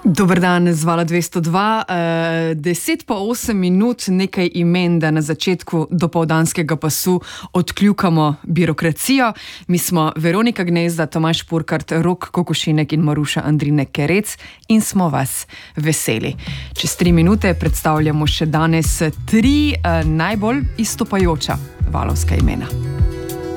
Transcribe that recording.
Dober dan, zvala 202. 7:50, nekaj imen, da na začetku dopoldanskega pasu odkljukamo birokracijo. Mi smo Veronika Gnezda, Tomaž Purkart, Rok Kokošinek in Maruša Andrine Kerec in smo vas veseli. Čez 3 minute predstavljamo še danes 3 najbolj izstopajoča valovska imena.